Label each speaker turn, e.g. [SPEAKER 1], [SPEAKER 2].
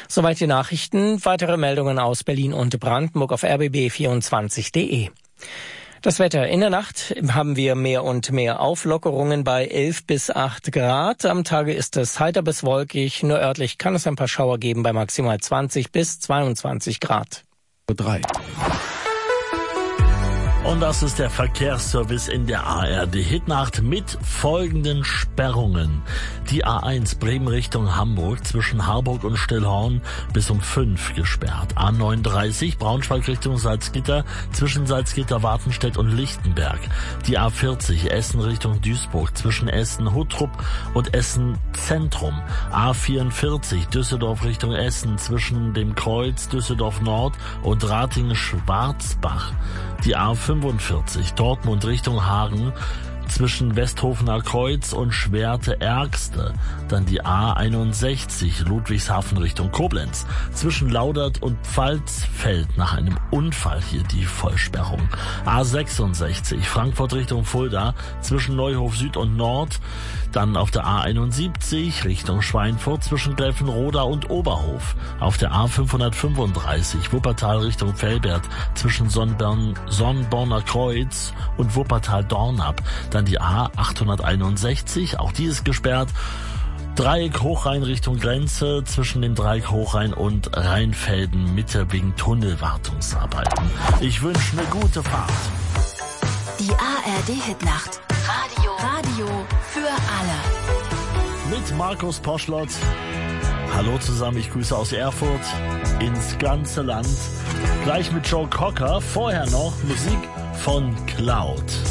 [SPEAKER 1] Soweit die Nachrichten. Weitere Meldungen aus Berlin und Brandenburg auf rbb24.de. Das Wetter. In der Nacht haben wir mehr und mehr Auflockerungen bei 11 bis 8 Grad. Am Tage ist es heiter bis wolkig. Nur örtlich kann es ein paar Schauer geben bei maximal 20 bis 22 Grad.
[SPEAKER 2] 3.
[SPEAKER 3] Und das ist der Verkehrsservice in der ARD-Hitnacht mit folgenden Sperrungen. Die A1 Bremen Richtung Hamburg zwischen Harburg und Stillhorn bis um 5 gesperrt. A39 Braunschweig Richtung Salzgitter zwischen Salzgitter, Wartenstedt und Lichtenberg. Die A40 Essen Richtung Duisburg zwischen Essen-Huttrup und Essen-Zentrum. A44 Düsseldorf Richtung Essen zwischen dem Kreuz Düsseldorf Nord und Ratingen-Schwarzbach. Die A45 Dortmund Richtung Hagen zwischen Westhofener Kreuz und Schwerte-Ergste. Dann die A61 Ludwigshafen Richtung Koblenz zwischen Laudert und Pfalzfeld. Nach einem Unfall hier die Vollsperrung. A66 Frankfurt Richtung Fulda zwischen Neuhof Süd und Nord. Dann auf der A71 Richtung Schweinfurt zwischen Gräfenroda und Oberhof. Auf der A535 Wuppertal Richtung Velbert zwischen Sonnborner Kreuz und Wuppertal-Dornap. Dann die A861, auch die ist gesperrt. Dreieck Hochrhein Richtung Grenze zwischen dem Dreieck Hochrhein und Rheinfelden Mitte wegen Tunnelwartungsarbeiten. Ich wünsche eine gute Fahrt.
[SPEAKER 4] Die ARD-Hitnacht. Radio für alle.
[SPEAKER 3] Mit Markus Poschlott. Hallo zusammen, ich grüße aus Erfurt ins ganze Land. Gleich mit Joe Cocker. Vorher noch Musik von Cloud.